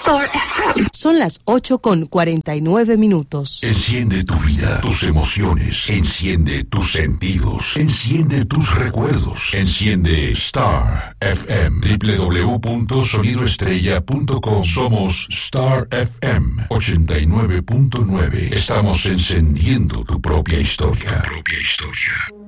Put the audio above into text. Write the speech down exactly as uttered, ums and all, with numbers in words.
Star F M. Son las ocho con cuarenta y nueve minutos. Enciende tu vida, tus emociones. Enciende tus sentidos. Enciende tus recuerdos. Enciende Star F M. doble u doble u doble u punto sonido estrella punto com. Somos Star F M ochenta y nueve punto nueve. Estamos encendiendo tu propia historia. Tu propia historia.